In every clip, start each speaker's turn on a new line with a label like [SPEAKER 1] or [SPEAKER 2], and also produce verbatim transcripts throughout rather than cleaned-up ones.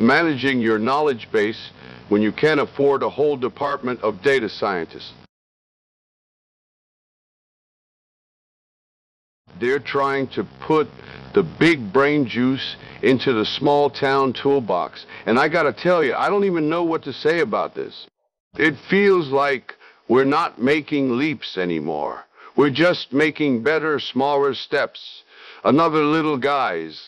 [SPEAKER 1] managing your knowledge base when you can't afford a whole department of data scientists. They're trying to put the big brain juice into the small town toolbox. And I gotta tell you, I don't even know what to say about this. It feels like we're not making leaps anymore. We're just making better, smaller steps. Another little guys.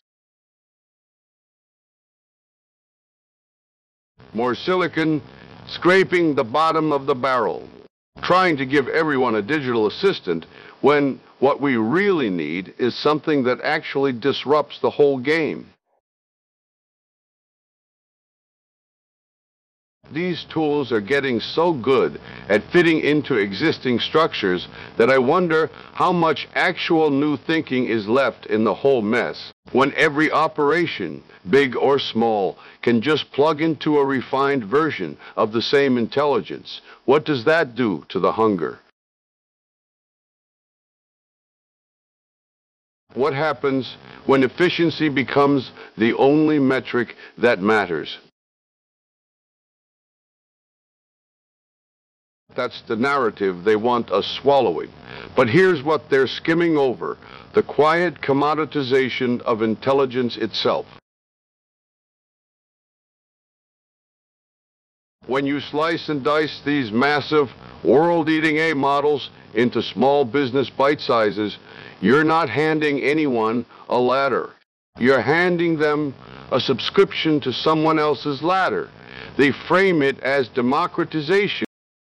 [SPEAKER 1] More silicon, scraping the bottom of the barrel. Trying to give everyone a digital assistant when what we really need is something that actually disrupts the whole game. These tools are getting so good at fitting into existing structures that I wonder how much actual new thinking is left in the whole mess. When every operation, big or small, can just plug into a refined version of the same intelligence, what does that do to the hunger? What happens when efficiency becomes the only metric that matters? That's the narrative they want us swallowing. But here's what they're skimming over: the quiet commoditization of intelligence itself. When you slice and dice these massive, world-eating A models into small business bite sizes, you're not handing anyone a ladder. You're handing them a subscription to someone else's ladder. They frame it as democratization.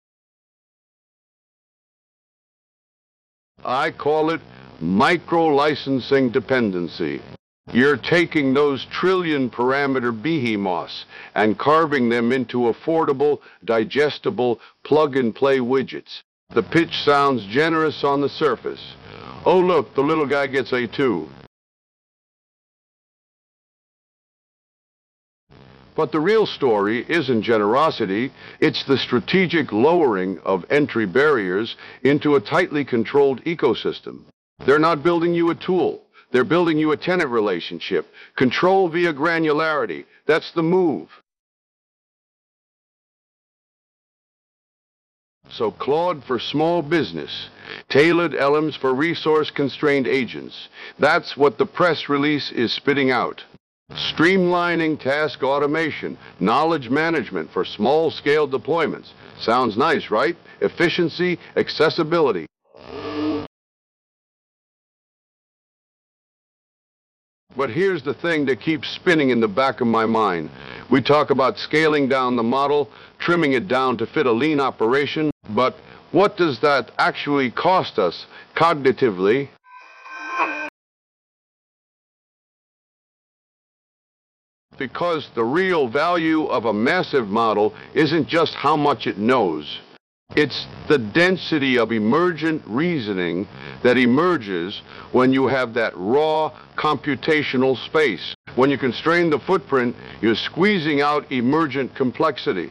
[SPEAKER 1] I call it micro-licensing dependency. You're taking those trillion parameter behemoths and carving them into affordable, digestible, plug-and-play widgets. The pitch sounds generous on the surface. Oh, look, the little guy gets a two. But the real story isn't generosity, it's the strategic lowering of entry barriers into a tightly controlled ecosystem. They're not building you a tool, they're building you a tenant relationship. Control via granularity, that's the move. So Claude for small business, tailored L Ms for resource-constrained agents. That's what the press release is spitting out. Streamlining task automation, knowledge management for small-scale deployments. Sounds nice, right? Efficiency, accessibility. But here's the thing that keeps spinning in the back of my mind. We talk about scaling down the model, trimming it down to fit a lean operation, but what does that actually cost us cognitively? Because the real value of a massive model isn't just how much it knows. It's the density of emergent reasoning that emerges when you have that raw computational space. When you constrain the footprint, you're squeezing out emergent complexity.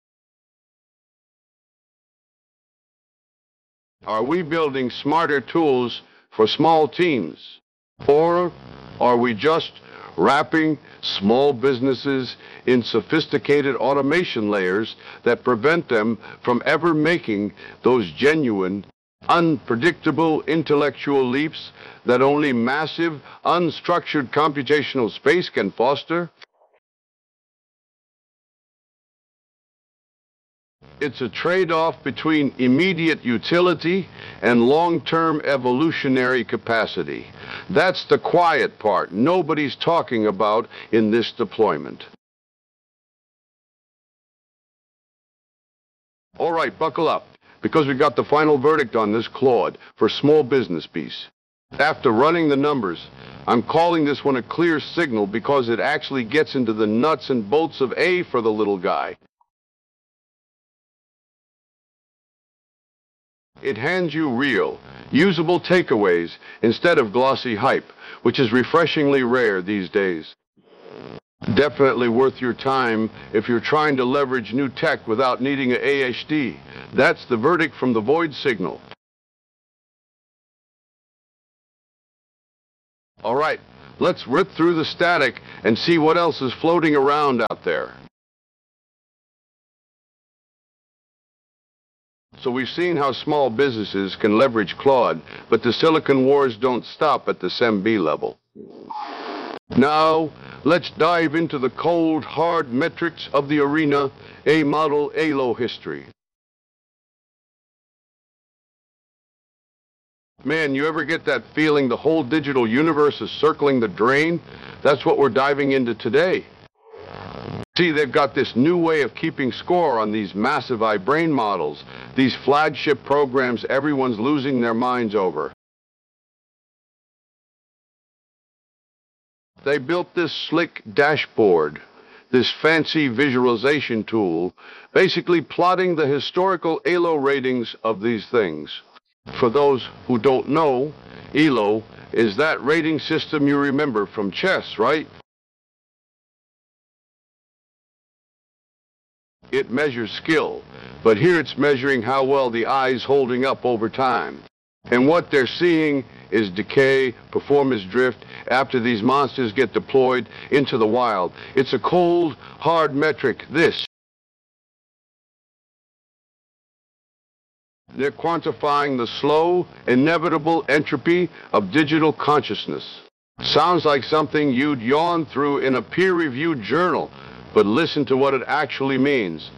[SPEAKER 1] Are we building smarter tools for small teams? Or are we just wrapping small businesses in sophisticated automation layers that prevent them from ever making those genuine, unpredictable intellectual leaps that only massive, unstructured computational space can foster? It's a trade-off between immediate utility and long-term evolutionary capacity. That's the quiet part nobody's talking about in this deployment. All right, buckle up, because we got the final verdict on this Claude for small business piece. After running the numbers, I'm calling this one a clear signal because it actually gets into the nuts and bolts of A for the little guy. It hands you real, usable takeaways instead of glossy hype, which is refreshingly rare these days. Definitely worth your time if you're trying to leverage new tech without needing an A H D. That's the verdict from the void signal. All right, Let's rip through the static and see what else is floating around out there. So we've seen how small businesses can leverage Claude, but the Silicon Wars don't stop at the S E M B level. Now, let's dive into the cold, hard metrics of the arena, A-model A L O history. Man, you ever get that feeling the whole digital universe is circling the drain? That's what we're diving into today. See, they've got this new way of keeping score on these massive iBrain models, these flagship programs everyone's losing their minds over. They built this slick dashboard, this fancy visualization tool, basically plotting the historical A L O ratings of these things. For those who don't know, E L O is that rating system you remember from chess, right? It measures skill, but here it's measuring how well the eye's holding up over time. And what they're seeing is decay, performance drift, after these monsters get deployed into the wild. It's a cold, hard metric, this. They're quantifying the slow, inevitable entropy of digital consciousness. Sounds like something you'd yawn through in a peer-reviewed journal, but listen to what it actually means.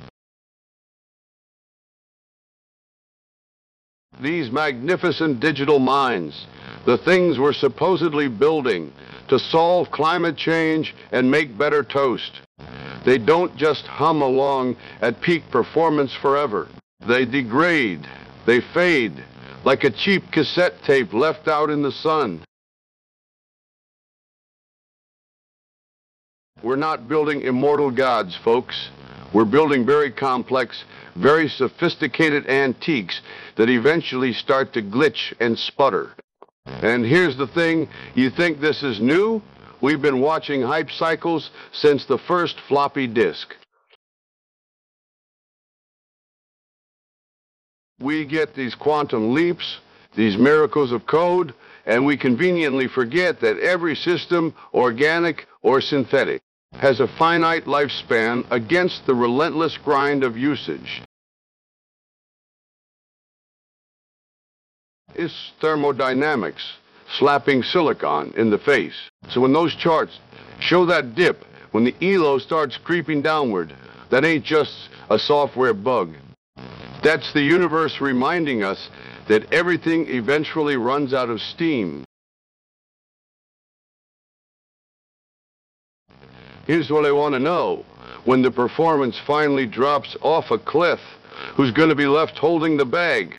[SPEAKER 1] These magnificent digital minds, the things we're supposedly building to solve climate change and make better toast. They don't just hum along at peak performance forever. They degrade, they fade, like a cheap cassette tape left out in the sun. We're not building immortal gods, folks. We're building very complex, very sophisticated antiques that eventually start to glitch and sputter. And here's the thing, you think this is new? We've been watching hype cycles since the first floppy disk. We get these quantum leaps, these miracles of code, and we conveniently forget that every system, organic or synthetic, has a finite lifespan against the relentless grind of usage. It's thermodynamics, slapping silicon in the face. So when those charts show that dip, when the E L O starts creeping downward, that ain't just a software bug. That's the universe reminding us that everything eventually runs out of steam. Here's what I want to know. When the performance finally drops off a cliff, who's going to be left holding the bag?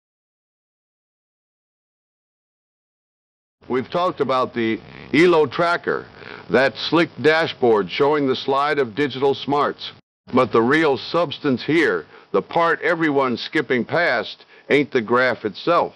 [SPEAKER 1] We've talked about the E L O tracker, that slick dashboard showing the slide of digital smarts. But the real substance here, the part everyone's skipping past, ain't the graph itself.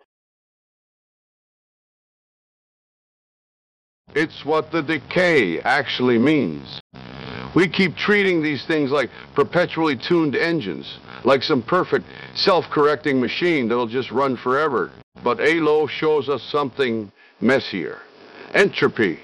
[SPEAKER 1] It's what the decay actually means. We keep treating these things like perpetually tuned engines, like some perfect self-correcting machine that'll just run forever. But A L O shows us something messier. Entropy.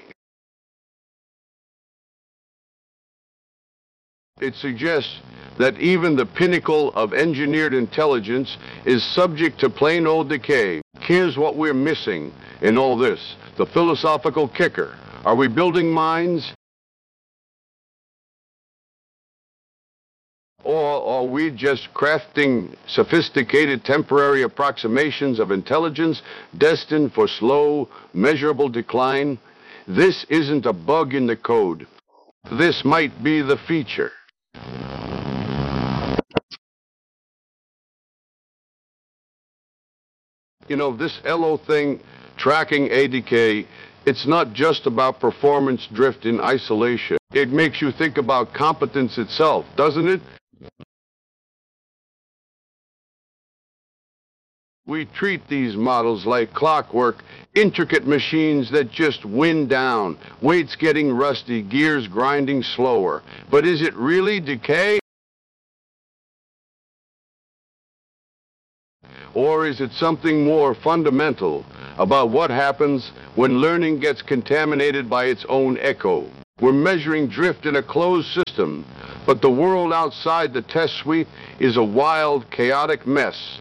[SPEAKER 1] It suggests that even the pinnacle of engineered intelligence is subject to plain old decay. Here's what we're missing in all this, the philosophical kicker. Are we building minds? Or are we just crafting sophisticated temporary approximations of intelligence destined for slow, measurable decline? This isn't a bug in the code. This might be the feature. You know, this L O thing, tracking A D K, it's not just about performance drift in isolation. It makes you think about competence itself, doesn't it? We treat these models like clockwork, intricate machines that just wind down, weights getting rusty, gears grinding slower. But is it really decay? Or is it something more fundamental, about what happens when learning gets contaminated by its own echo. We're measuring drift in a closed system, but the world outside the test suite is a wild, chaotic mess.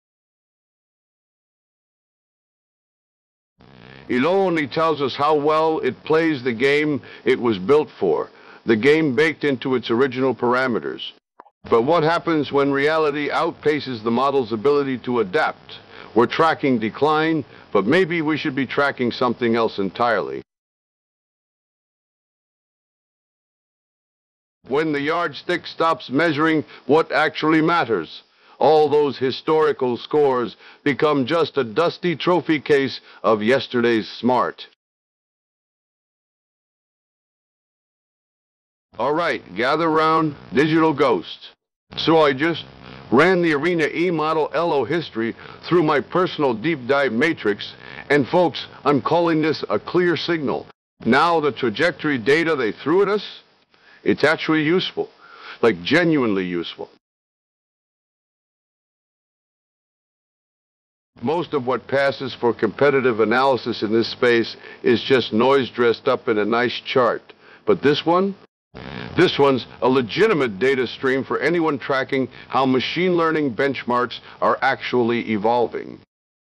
[SPEAKER 1] It only tells us how well it plays the game it was built for, the game baked into its original parameters. But what happens when reality outpaces the model's ability to adapt? We're tracking decline, but maybe we should be tracking something else entirely. When the yardstick stops measuring what actually matters, all those historical scores become just a dusty trophy case of yesterday's smart. All right, gather round, digital ghost. So I just ran the Arena E-Model L O history through my personal deep dive matrix, and folks, I'm calling this a clear signal. Now the trajectory data they threw at us, it's actually useful, like genuinely useful. Most of what passes for competitive analysis in this space is just noise dressed up in a nice chart. But this one? This one's a legitimate data stream for anyone tracking how machine learning benchmarks are actually evolving.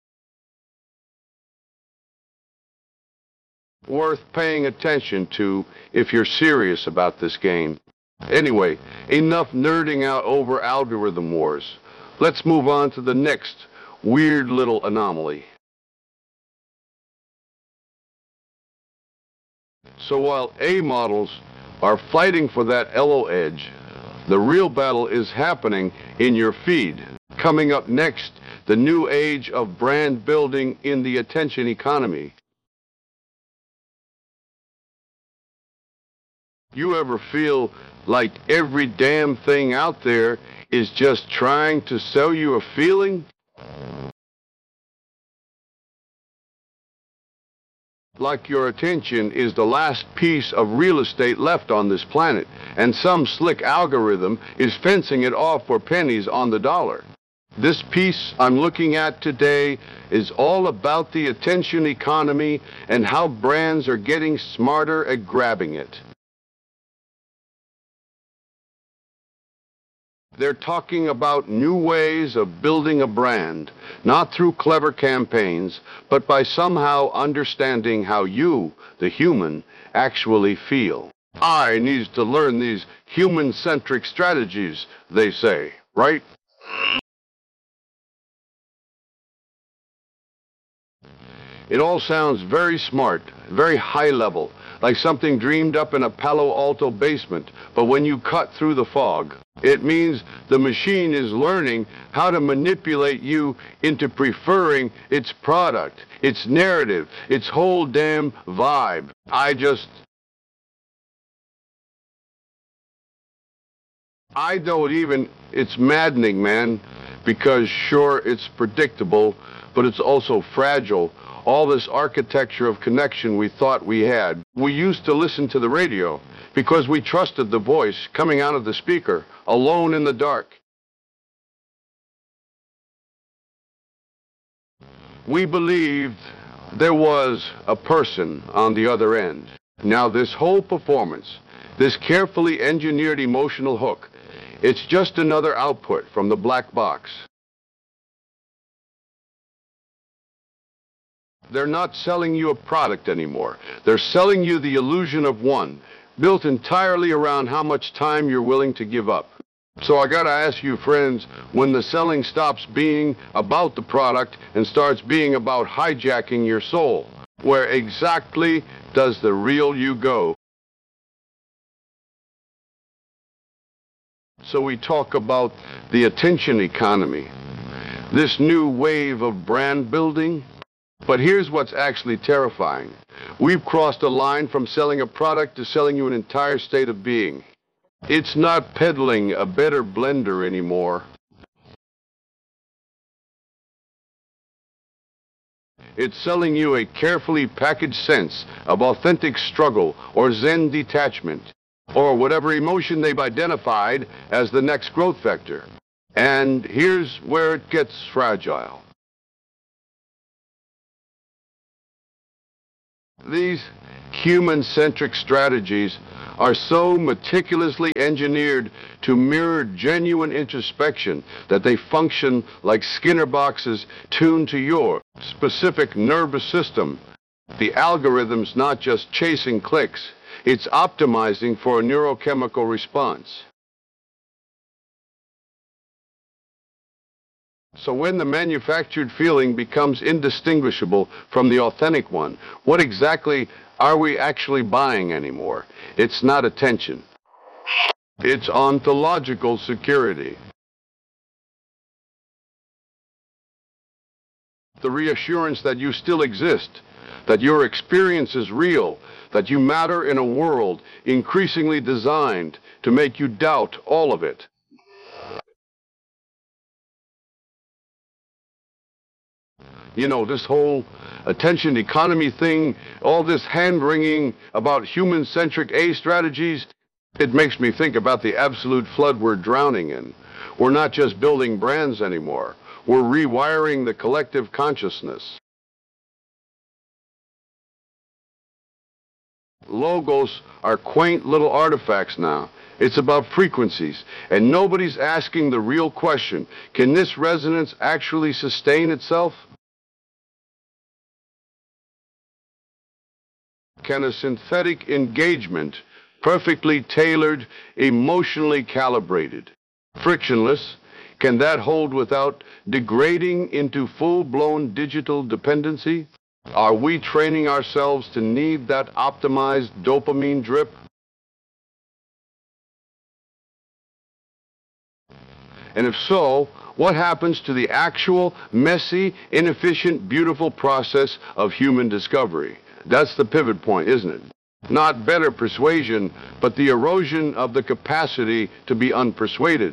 [SPEAKER 1] Worth paying attention to if you're serious about this game. Anyway, enough nerding out over algorithm wars. Let's move on to the next weird little anomaly. So while A models are fighting for that L O edge, the real battle is happening in your feed. Coming up next, the new age of brand building in the attention economy. You ever feel like every damn thing out there is just trying to sell you a feeling? Like your attention is the last piece of real estate left on this planet, and some slick algorithm is fencing it off for pennies on the dollar. This piece I'm looking at today is all about the attention economy and how brands are getting smarter at grabbing it. They're talking about new ways of building a brand, not through clever campaigns, but by somehow understanding how you, the human, actually feel. I need to learn these human-centric strategies, they say, right? It all sounds very smart, very high level, like something dreamed up in a Palo Alto basement. But when you cut through the fog, it means the machine is learning how to manipulate you into preferring its product, its narrative, its whole damn vibe. I just... I don't even... It's maddening, man, because sure, it's predictable, but it's also fragile. All this architecture of connection we thought we had. We used to listen to the radio because we trusted the voice coming out of the speaker, alone in the dark. We believed there was a person on the other end. Now this whole performance, this carefully engineered emotional hook, it's just another output from the black box. They're not selling you a product anymore. They're selling you the illusion of one, built entirely around how much time you're willing to give up. So I gotta ask you, friends, when the selling stops being about the product and starts being about hijacking your soul, where exactly does the real you go? So we talk about the attention economy, this new wave of brand building. But here's what's actually terrifying. We've crossed a line from selling a product to selling you an entire state of being. It's not peddling a better blender anymore. It's selling you a carefully packaged sense of authentic struggle or Zen detachment, or whatever emotion they've identified as the next growth vector. And here's where it gets fragile. These human-centric strategies are so meticulously engineered to mirror genuine introspection that they function like Skinner boxes tuned to your specific nervous system. The algorithm's not just chasing clicks, it's optimizing for a neurochemical response. So when the manufactured feeling becomes indistinguishable from the authentic one, what exactly are we actually buying anymore? It's not attention. It's ontological security. The reassurance that you still exist, that your experience is real, that you matter in a world increasingly designed to make you doubt all of it. You know, this whole attention economy thing, all this hand-wringing about human-centric A strategies, it makes me think about the absolute flood we're drowning in. We're not just building brands anymore. We're rewiring the collective consciousness. Logos are quaint little artifacts now. It's about frequencies, and nobody's asking the real question, can this resonance actually sustain itself? Can a synthetic engagement, perfectly tailored, emotionally calibrated, frictionless, can that hold without degrading into full-blown digital dependency? Are we training ourselves to need that optimized dopamine drip? And if so, what happens to the actual, messy, inefficient, beautiful process of human discovery? That's the pivot point, isn't it? Not better persuasion, but the erosion of the capacity to be unpersuaded.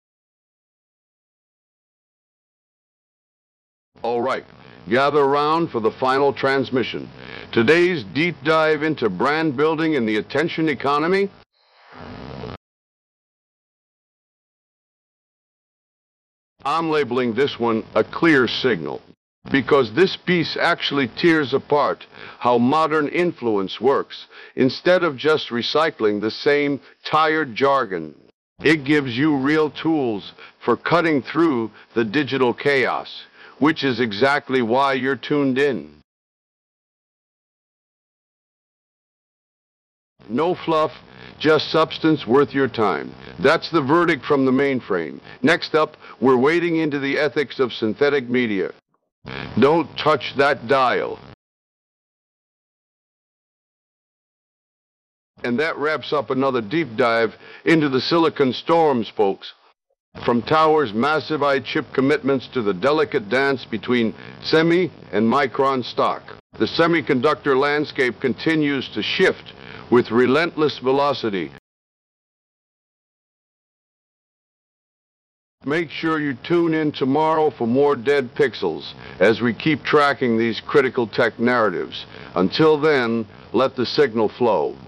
[SPEAKER 1] All right, gather around for the final transmission. Today's deep dive into brand building in the attention economy. I'm labeling this one a clear signal, because this piece actually tears apart how modern influence works. Instead of just recycling the same tired jargon, it gives you real tools for cutting through the digital chaos, which is exactly why you're tuned in. No fluff, just substance worth your time. That's the verdict from the mainframe. Next up, we're wading into the ethics of synthetic media. Don't touch that dial. And that wraps up another deep dive into the silicon storms, folks. From Tower's massive I-chip commitments to the delicate dance between semi and micron stock. The semiconductor landscape continues to shift with relentless velocity. Make sure you tune in tomorrow for more Dead Pixels as we keep tracking these critical tech narratives. Until then, let the signal flow.